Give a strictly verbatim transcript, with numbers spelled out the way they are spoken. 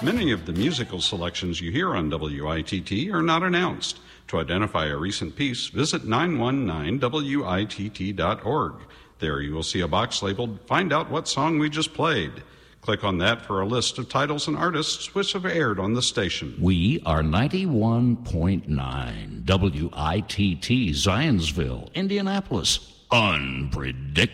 Many of the musical selections you hear on W I T T are not announced. To identify a recent piece, visit nine one nine W I T T dot org. There you will see a box labeled Find Out What Song We Just Played. Click on that for a list of titles and artists which have aired on the station. We are ninety-one point nine W I T T, Zionsville, Indianapolis. Unpredictable.